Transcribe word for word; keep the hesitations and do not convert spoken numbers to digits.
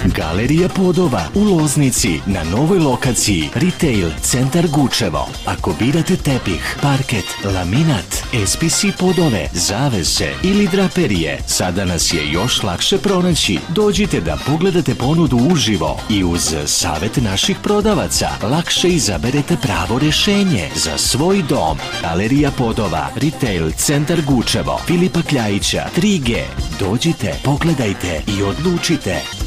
Galerija Podova u Loznici na novoj lokaciji Retail Centar Gučevo. Ako birate tepih, parket, laminat, S P C podove, zavese ili draperije, sada nas je još lakše pronaći. Dođite da pogledate ponudu uživo i uz savjet naših prodavaca lakše izaberete pravo rešenje za svoj dom. Galerija Podova, Retail Centar Gučevo, Filipa Kljajića, tri G. Dođite, pogledajte i odlučite.